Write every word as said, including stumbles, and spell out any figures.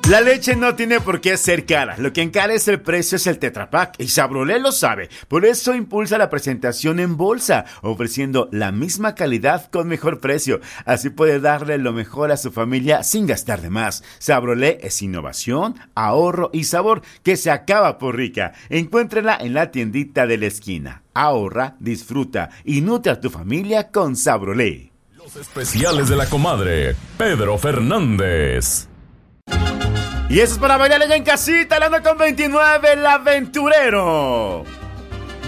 La leche no tiene por qué ser cara. Lo que encarece el precio es el Tetra Pak y Sabrolé lo sabe. Por eso impulsa la presentación en bolsa, ofreciendo la misma calidad con mejor precio. Así puede darle lo mejor a su familia sin gastar de más. Sabrolé es innovación, ahorro y sabor que se acaba por rica. Encuéntrala en la tiendita de la esquina. Ahorra, disfruta y nutre a tu familia con Sabrolé. Los especiales de la comadre Pedro Fernández. Y eso es para bailar allá en casita, hablando con veintinueve, el aventurero.